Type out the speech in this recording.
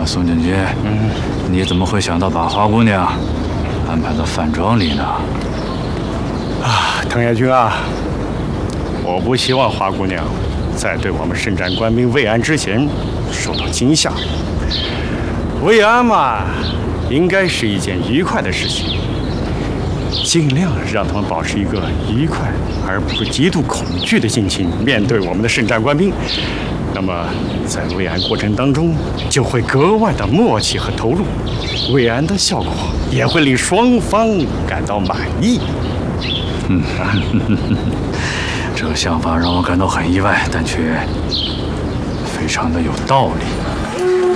宋将军，你怎么会想到把花姑娘安排到饭庄里呢？ 啊，滕爷君啊，我不希望花姑娘在对我们圣战官兵慰安之前受到惊吓。慰安嘛，应该是一件愉快的事情，尽量让他们保持一个愉快而不是极度恐惧的心情面对我们的圣战官兵。那么，在慰安过程当中，就会格外的默契和投入，慰安的效果也会令双方感到满意。 这个想法让我感到很意外，但却非常的有道理。